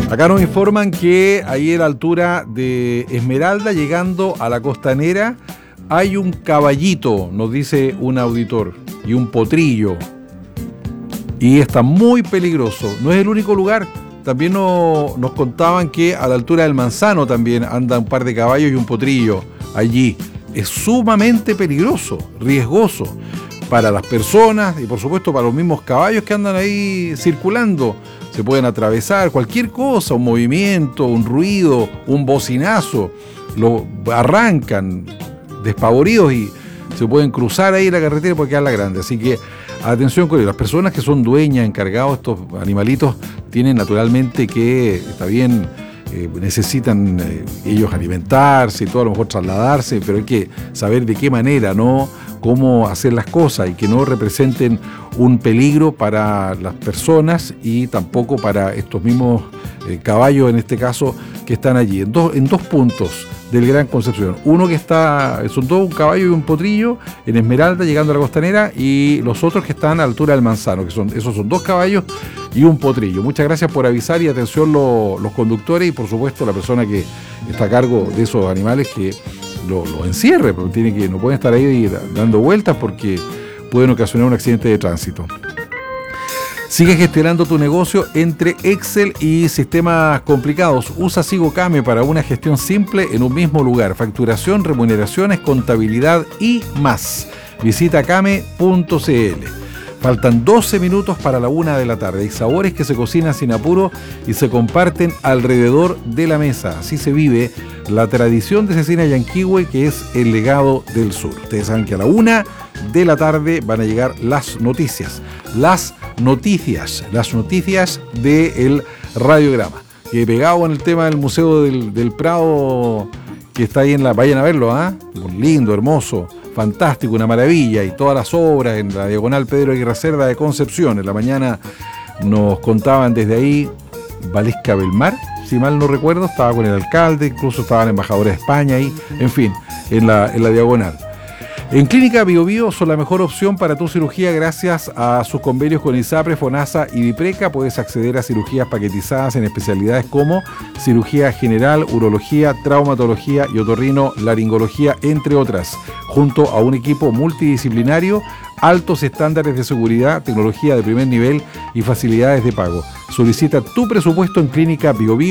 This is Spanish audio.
Acá nos informan que ahí a la altura de Esmeralda, llegando a la Costanera, hay un caballito, nos dice un auditor, y un potrillo. Y está muy peligroso. No es el único lugar. También nos contaban que a la altura del Manzano también anda un par de caballos y un potrillo allí. Es sumamente peligroso, riesgoso para las personas y por supuesto para los mismos caballos que andan ahí circulando. Se pueden atravesar cualquier cosa, un movimiento, un ruido, un bocinazo, lo arrancan despavoridos y se pueden cruzar ahí la carretera porque queda la grande. Así que atención con ello. Las personas que son dueñas, encargados de estos animalitos, tienen naturalmente que, está bien, necesitan ellos alimentarse y todo, a lo mejor trasladarse, pero hay que saber de qué manera, ¿no? Cómo hacer las cosas y que no representen un peligro para las personas y tampoco para estos mismos caballos, en este caso, que están allí, en dos puntos del Gran Concepción. Uno que está, son dos, un caballo y un potrillo en Esmeralda llegando a la Costanera, y los otros que están a la altura del Manzano, esos son dos caballos y un potrillo. Muchas gracias por avisar y atención los conductores y por supuesto la persona que está a cargo de esos animales que lo encierre, porque no pueden estar ahí dando vueltas porque pueden ocasionar un accidente de tránsito. Sigue gestionando tu negocio entre Excel y sistemas complicados. Usa SigoCame para una gestión simple en un mismo lugar. Facturación, remuneraciones, contabilidad y más. Visita came.cl. Faltan 12 minutos para la 1 de la tarde. Hay sabores que se cocinan sin apuro y se comparten alrededor de la mesa. Así se vive la tradición de Cecina Yanquihue, que es el legado del sur. Ustedes saben que a la 1 de la tarde van a llegar las noticias. Las noticias del radiograma. Que pegado en el tema del Museo del Prado, que está ahí vayan a verlo, lindo, hermoso, fantástico, una maravilla, y todas las obras en la diagonal Pedro Aguirre Cerda de Concepción. En la mañana nos contaban desde ahí Valesca Belmar, si mal no recuerdo, estaba con el alcalde, incluso estaba la embajadora de España ahí, en fin, en la diagonal. En Clínica Bio Bio son la mejor opción para tu cirugía gracias a sus convenios con ISAPRE, FONASA y Vipreca. Puedes acceder a cirugías paquetizadas en especialidades como cirugía general, urología, traumatología y otorrino-laringología, entre otras, junto a un equipo multidisciplinario, altos estándares de seguridad, tecnología de primer nivel y facilidades de pago. Solicita tu presupuesto en Clínica Bio Bio